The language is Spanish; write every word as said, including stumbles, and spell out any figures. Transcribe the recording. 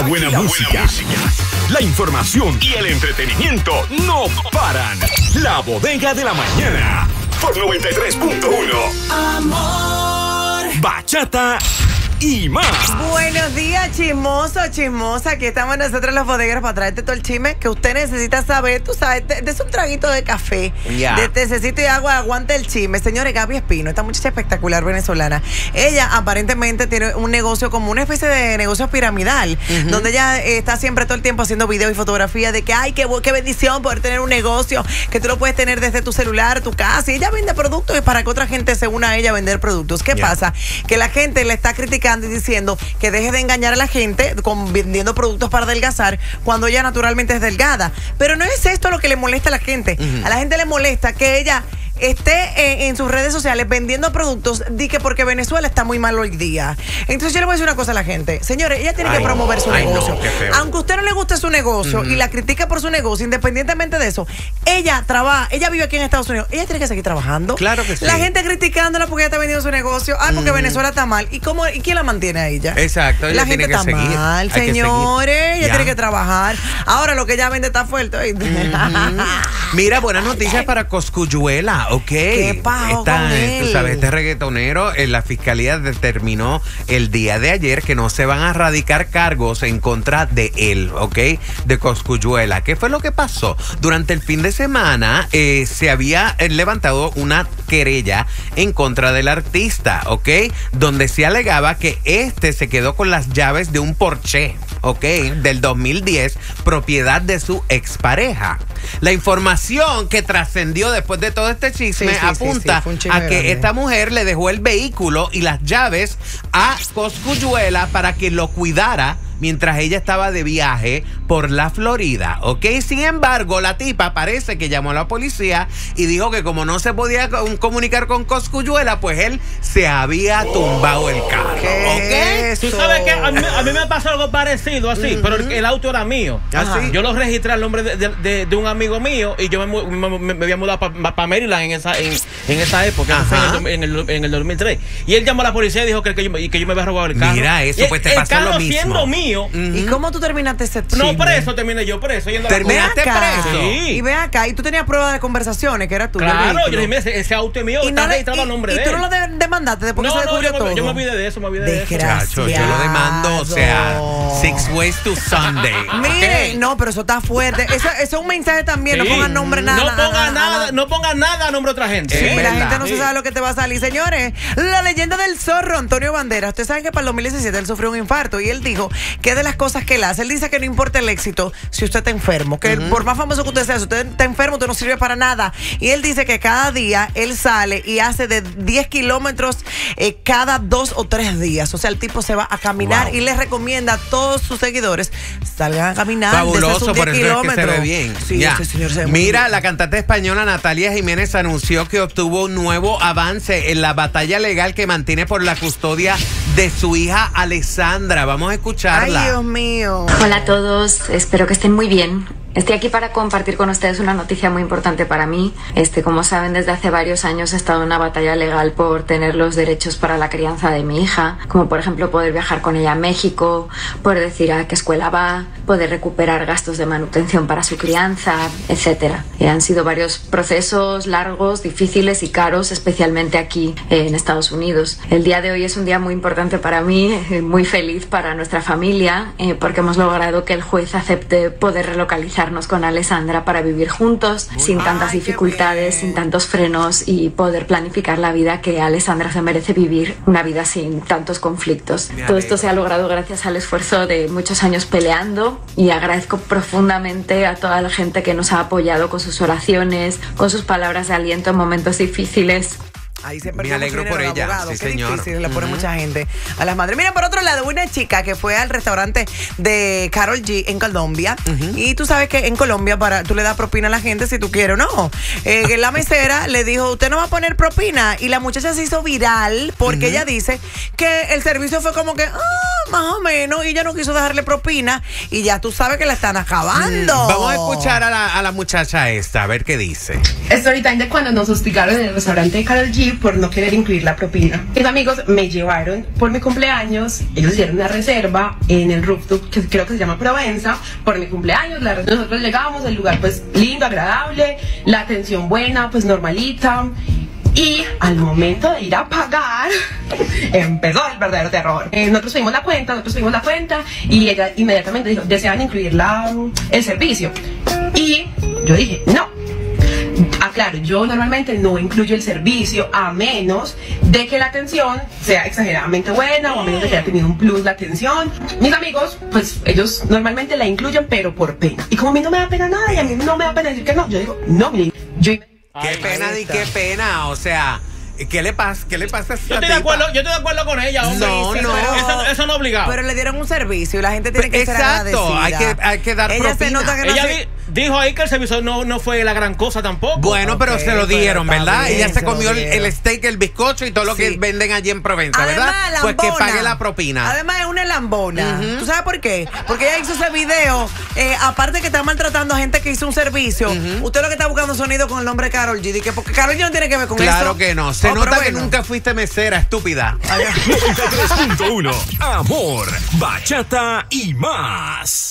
Buena, la música, buena música, la información y el entretenimiento no paran. La Bodega de la Mañana por noventa y tres punto uno. Amor, bachata y más. Buenos días, chismoso, chismosa. Aquí estamos nosotros los bodegueros para traerte todo el chisme que usted necesita saber. Tú sabes, de, de un traguito de café, yeah. de tececito y agua, aguante el chisme. Señores, Gaby Espino, esta muchacha espectacular venezolana. Ella aparentemente tiene un negocio como una especie de negocio piramidal, uh-huh. donde ella eh, está siempre todo el tiempo haciendo video y fotografía de que, ay, qué, qué bendición poder tener un negocio, que tú lo puedes tener desde tu celular, tu casa. Y ella vende productos y para que otra gente se una a ella a vender productos. ¿Qué yeah. pasa? Que la gente le está criticando y diciendo que deje de engañar a la gente con vendiendo productos para adelgazar cuando ella naturalmente es delgada. Pero no es esto lo que le molesta a la gente. Uh-huh. A la gente le molesta que ella esté en, en sus redes sociales vendiendo productos di que porque Venezuela está muy mal hoy día. Entonces yo le voy a decir una cosa a la gente. Señores, ella tiene ay, que promover su ay, negocio. No, aunque a usted no le guste su negocio uh-huh. y la critica por su negocio, independientemente de eso, ella trabaja, ella vive aquí en Estados Unidos, ella tiene que seguir trabajando. Claro que sí. La gente criticándola porque ella está vendiendo su negocio, ay, porque uh-huh. Venezuela está mal. ¿Y cómo y quién la mantiene a ella? Exacto, ella la gente tiene que está seguir. mal, hay señores, ella ya. tiene que trabajar. Ahora lo que ella vende está fuerte. Uh-huh. Mira, buenas noticias para Cosculluela, ¿ok? ¿Qué Está, tú sabes, este reggaetonero, eh, la fiscalía determinó el día de ayer que no se van a radicar cargos en contra de él, ¿ok? De Cosculluela. ¿Qué fue lo que pasó? Durante el fin de semana eh, se había eh, levantado una querella en contra del artista, ¿ok? Donde se alegaba que este se quedó con las llaves de un Porsche, ¿ok? Del dos mil diez, propiedad de su expareja. La información que trascendió después de todo este chisme sí, sí, apunta sí, sí, a que grande. Esta mujer le dejó el vehículo y las llaves a Cosculluela para que lo cuidara mientras ella estaba de viaje por la Florida, ¿ok? Sin embargo, la tipa parece que llamó a la policía y dijo que como no se podía comunicar con Cosculluela, pues él se había tumbado el carro, ¿ok? Tú sabes que a mí, a mí me pasó algo parecido así, uh-huh. pero el, el auto era mío. ¿Ah, yo lo registré al nombre de, de, de, de un amigo mío y yo me, me, me, me había mudado para pa Maryland en esa, en, en esa época, en el, en, el, en el dos mil tres. Y él llamó a la policía y dijo que, que, yo, que yo me había robado el carro. Mira, eso pues te pasó lo mismo. El carro siendo mío. Uh-huh. ¿Y cómo tú terminaste ese chisme? No, preso terminé yo, preso. ¿Terminaste preso? Sí. Y ve acá, y tú tenías pruebas de conversaciones, que era tú. Claro, yo le dije, ese, ese auto es mío, y está no registrado a nombre y, de él. ¿Y tú él. no lo de, demandaste después no, que se no, descubrió yo todo? Me, yo me olvidé de eso, me olvidé de eso. Chacho, yo lo demando, o sea, six ways to Sunday. Mire, okay. no, pero eso está fuerte. Eso, eso es un mensaje también, sí. no pongan nombre nada. No pongan nada, nada, no pongan nada a nombre de otra gente. Sí, ¿Eh? la gente no sí. se sabe lo que te va a salir. Señores, la leyenda del zorro, Antonio Banderas. Ustedes saben que para el dos mil diecisiete él sufrió un infarto y él dijo que de las cosas que él hace, él dice que no importa el éxito si usted está enfermo, que uh-huh. por más famoso que usted sea, si usted está enfermo, usted no sirve para nada. Y él dice que cada día él sale y hace de diez kilómetros eh, cada dos o tres días. O sea, el tipo se va a caminar wow. y les recomienda a todos sus seguidores salgan a caminar. Fabuloso, por eso es que se ve bien. Sí, ya. ese señor se ve Mira, bien. La cantante española Natalia Jiménez anunció que obtuvo un nuevo avance en la batalla legal que mantiene por la custodia de su hija Alessandra. Vamos a escucharla. Ay, Dios mío. Hola a todos, espero que estén muy bien. Estoy aquí para compartir con ustedes una noticia muy importante para mí. Este, como saben, desde hace varios años he estado en una batalla legal por tener los derechos para la crianza de mi hija, como por ejemplo poder viajar con ella a México, poder decir a qué escuela va, poder recuperar gastos de manutención para su crianza, etcétera. Y han sido varios procesos largos, difíciles y caros, especialmente aquí eh, en Estados Unidos. El día de hoy es un día muy importante para mí, eh, muy feliz para nuestra familia, eh, porque hemos logrado que el juez acepte poder relocalizar con Alessandra para vivir juntos sin tantas dificultades, sin tantos frenos y poder planificar la vida que Alessandra se merece vivir, una vida sin tantos conflictos. Todo esto se ha logrado gracias al esfuerzo de muchos años peleando y agradezco profundamente a toda la gente que nos ha apoyado con sus oraciones, con sus palabras de aliento en momentos difíciles. Ahí siempre me alegro por ella, abogado. sí, Qué señor. difícil le pone uh-huh. mucha gente a las madres. Mira, por otro lado, una chica que fue al restaurante de Karol G en Colombia. Uh-huh. Y tú sabes que en Colombia para tú le das propina a la gente si tú quieres o no. Eh, la mesera le dijo, usted no va a poner propina. Y la muchacha se hizo viral porque uh-huh. ella dice que el servicio fue como que, ah, más o menos. Y ella no quiso dejarle propina. Y ya tú sabes que la están acabando. Mm, vamos a escuchar a la, a la muchacha esta, a ver qué dice. Story time de cuando nos hostigaron en el restaurante de Karol G. y por no querer incluir la propina. Mis amigos me llevaron por mi cumpleaños, ellos hicieron una reserva en el rooftop que creo que se llama Provenza, por mi cumpleaños. La, nosotros llegamos, el lugar pues lindo, agradable, la atención buena, pues normalita. Y al momento de ir a pagar, empezó el verdadero terror. Eh, nosotros pedimos la cuenta, nosotros pedimos la cuenta y ella inmediatamente dijo, ¿desean incluir la, el servicio? Y yo dije, no. Aclaro, yo normalmente no incluyo el servicio a menos de que la atención sea exageradamente buena o a menos de que haya tenido un plus la atención. Mis amigos, pues ellos normalmente la incluyen, pero por pena. Y como a mí no me da pena nada y a mí no me da pena decir que no, yo digo, no, yo Qué Ay, pena y qué pena, o sea, ¿qué le pasa? ¿Qué le pasa a esta yo estoy de acuerdo, yo estoy de acuerdo con ella, hombre. No, no. Eso, eso no es obligado. Pero le dieron un servicio y la gente tiene que Exacto, ser agradecida. hay que, hay que dar ella propina. se nota que no ella se... di, dijo ahí que el servicio no, no fue la gran cosa tampoco. Bueno, okay, pero se lo dieron, ¿verdad? Bien, ella se, se comió el, el steak, el bizcocho y todo lo sí. que venden allí en Provenza, Además, ¿verdad? Pues que pague la propina. Además es una lambona. Uh-huh. ¿Tú sabes por qué? Porque ella hizo ese video, eh, aparte que está maltratando a gente que hizo un servicio, uh-huh. usted lo que está buscando sonido con el nombre de Karol G, que porque Karol G no tiene que ver con claro eso. Claro que no. Se oh, nota que bueno. nunca fuiste mesera, estúpida. noventa y tres punto uno Amor, bachata y más.